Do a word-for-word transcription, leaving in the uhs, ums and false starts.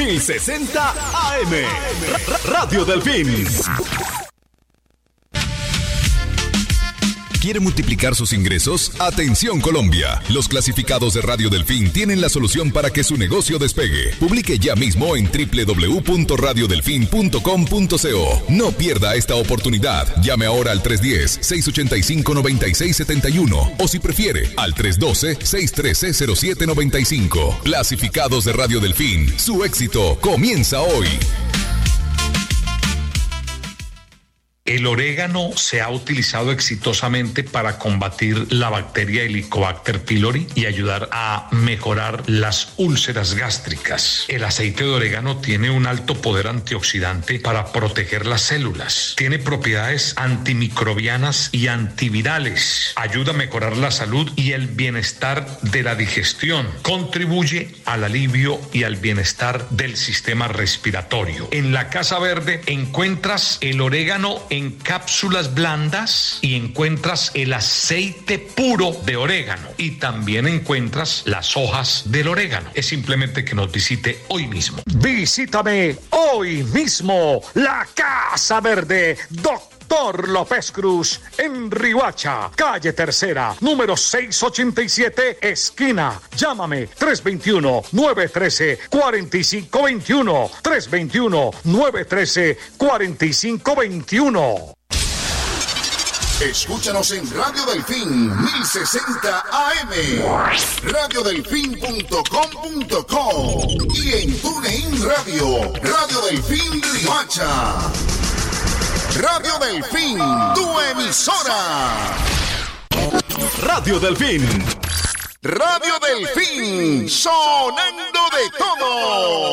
mil sesenta A M. Radio Delfín. ¿Quiere multiplicar sus ingresos? Atención Colombia. Los clasificados de Radio Delfín tienen la solución para que su negocio despegue. Publique ya mismo en doble u doble u doble u punto radio delfín punto com punto co. No pierda esta oportunidad. Llame ahora al tres uno cero, seis ocho cinco, nueve seis siete uno o si prefiere al tres uno dos, seis uno tres, cero siete nueve cinco. Clasificados de Radio Delfín. Su éxito comienza hoy. El orégano se ha utilizado exitosamente para combatir la bacteria Helicobacter pylori y ayudar a mejorar las úlceras gástricas. El aceite de orégano tiene un alto poder antioxidante para proteger las células. Tiene propiedades antimicrobianas y antivirales. Ayuda a mejorar la salud y el bienestar de la digestión. Contribuye al alivio y al bienestar del sistema respiratorio. En la Casa Verde encuentras el orégano en en cápsulas blandas y encuentras el aceite puro de orégano y también encuentras las hojas del orégano. Es simplemente que nos visite hoy mismo. Visítame hoy mismo, la Casa Verde, Doctor López Cruz, en Riohacha, calle Tercera, número seiscientos ochenta y siete, esquina. Llámame tres dos uno, nueve uno tres, cuatro cinco dos uno, tres dos uno, nueve uno tres, cuatro cinco dos uno. Escúchanos en Radio Delfín mil sesenta A M, radio delfín punto com punto co y en TuneIn Radio, Radio Delfín Riohacha. Radio Delfín, tu emisora. Radio Delfín. Radio Delfín, sonando de todo.